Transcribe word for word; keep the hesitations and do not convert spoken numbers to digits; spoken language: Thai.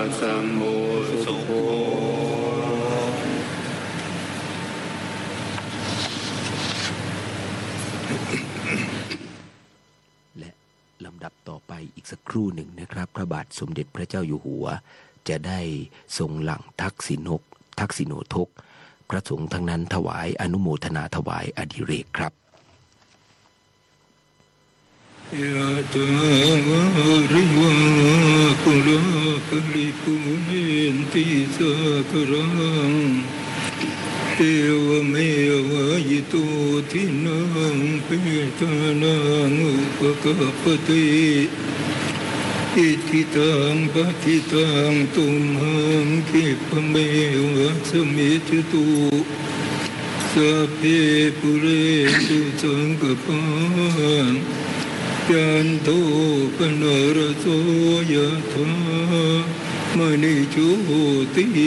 สัมโมสุโขและลำดับต่อไปอีกสักครู่หนึ่งนะครับพระบาทสมเด็จพระเจ้าอยู่หัวจะได้ทรงหลั่งทักษิณกทักษิโนทกพระสงฆ์ทั้งนั้นถวายอนุโมทนาถวายอดิเรกครับยะถาวาริวะปุราปริปุเรนติสากรังเอวเมวะยิโตทินังเปตานังอุปกัปปติอิทิตังปะทิตังตุมหังคิปะเมวะสมิจตุสัพเพปุเรตุสังกปายันโตปนรโสยะถามณิโชติ